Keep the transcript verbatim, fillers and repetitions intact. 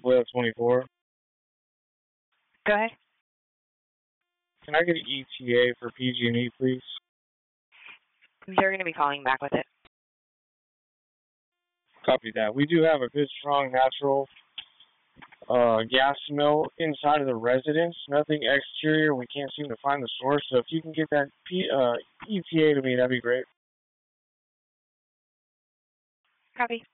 Well, twenty-four. Go ahead. Can I get an E T A for P G and E, please? They're going to be calling back with it. Copy that. We do have a good, strong, natural uh, gas smell inside of the residence. Nothing exterior. We can't seem to find the source. So if you can get that P, uh, E T A to me, that'd be great. Copy.